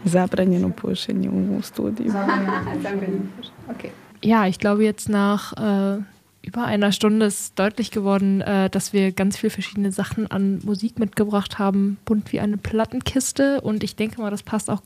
Забранено пушение в студию. Okay. Ja, ich glaube jetzt nach über einer Stunde ist deutlich geworden, dass wir ganz viele verschiedene Sachen an Musik mitgebracht haben, bunt wie eine Plattenkiste. Und ich denke mal, das passt auch